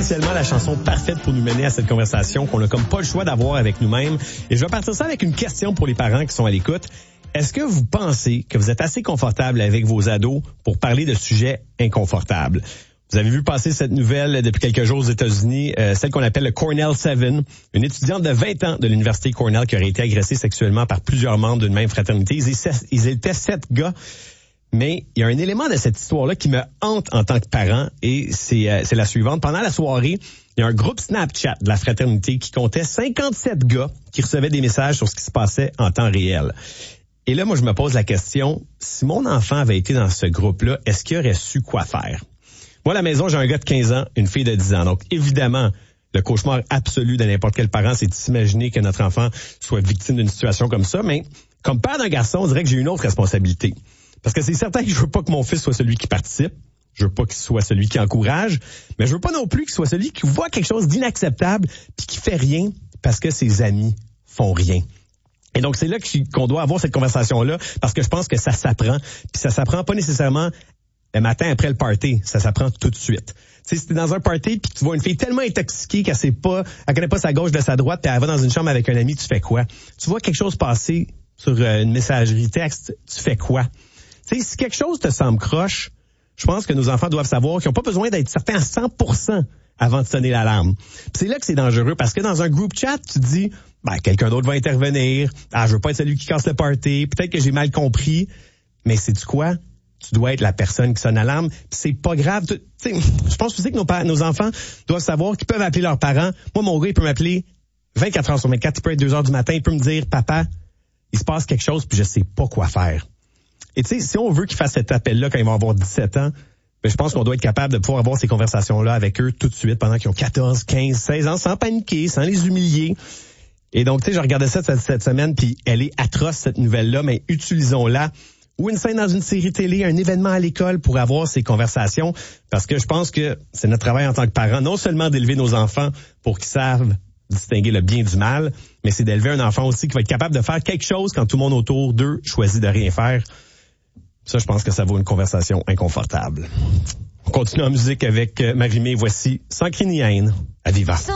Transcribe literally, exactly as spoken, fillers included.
officiellement la chanson parfaite pour nous mener à cette conversation qu'on a comme pas le choix d'avoir avec nous-mêmes. Et je vais partir ça avec une question pour les parents qui sont à l'écoute. Est-ce que vous pensez que vous êtes assez confortable avec vos ados pour parler de sujets inconfortables? Vous avez vu passer cette nouvelle depuis quelques jours aux États-Unis, euh, celle qu'on appelle le Cornell sept, une étudiante de vingt ans de l'université Cornell qui aurait été agressée sexuellement par plusieurs membres d'une même fraternité. Ils, ils étaient sept gars. Mais il y a un élément de cette histoire-là qui me hante en tant que parent, et c'est, euh, c'est la suivante. Pendant la soirée, il y a un groupe Snapchat de la fraternité qui comptait cinquante-sept gars qui recevaient des messages sur ce qui se passait en temps réel. Et là, moi, je me pose la question, si mon enfant avait été dans ce groupe-là, est-ce qu'il aurait su quoi faire? Moi, à la maison, j'ai un gars de quinze ans, une fille de dix ans. Donc, évidemment, le cauchemar absolu de n'importe quel parent, c'est de s'imaginer que notre enfant soit victime d'une situation comme ça. Mais comme père d'un garçon, on dirait que j'ai une autre responsabilité. Parce que c'est certain que je veux pas que mon fils soit celui qui participe. Je veux pas qu'il soit celui qui encourage. Mais je veux pas non plus qu'il soit celui qui voit quelque chose d'inacceptable puis qui fait rien parce que ses amis font rien. Et donc, c'est là qu'on doit avoir cette conversation-là parce que je pense que ça s'apprend. Puis ça s'apprend pas nécessairement le matin après le party. Ça s'apprend tout de suite. Tu sais, si t'es dans un party puis que tu vois une fille tellement intoxiquée qu'elle sait pas, elle connaît pas sa gauche de sa droite puis elle va dans une chambre avec un ami, tu fais quoi? Tu vois quelque chose passer sur une messagerie texte, tu fais quoi? Tu sais, si quelque chose te semble croche, je pense que nos enfants doivent savoir qu'ils n'ont pas besoin d'être certains à cent pour cent avant de sonner l'alarme. Puis c'est là que c'est dangereux parce que dans un group chat, tu te dis, ben, quelqu'un d'autre va intervenir. Ah, je veux pas être celui qui casse le party. Peut-être que j'ai mal compris. Mais sais-tu quoi? Tu dois être la personne qui sonne l'alarme. Puis c'est pas grave. Tu sais, je pense aussi que nos, nos enfants doivent savoir qu'ils peuvent appeler leurs parents. Moi, mon gars, il peut m'appeler vingt-quatre heures sur vingt-quatre. Il peut être deux heures du matin. Il peut me dire, papa, il se passe quelque chose puis je sais pas quoi faire. Et tu sais, si on veut qu'ils fassent cet appel-là quand ils vont avoir dix-sept ans, ben, je pense qu'on doit être capable de pouvoir avoir ces conversations-là avec eux tout de suite pendant qu'ils ont quatorze, quinze, seize ans, sans paniquer, sans les humilier. Et donc, tu sais, je regardais ça cette, cette semaine, puis elle est atroce, cette nouvelle-là, mais utilisons-la. Ou une scène dans une série télé, un événement à l'école pour avoir ces conversations, parce que je pense que c'est notre travail en tant que parents, non seulement d'élever nos enfants pour qu'ils savent distinguer le bien du mal, mais c'est d'élever un enfant aussi qui va être capable de faire quelque chose quand tout le monde autour d'eux choisit de rien faire. Ça, je pense que ça vaut une conversation inconfortable. On continue en musique avec Marie-Mé. Voici Sans cri ni haine à Viva.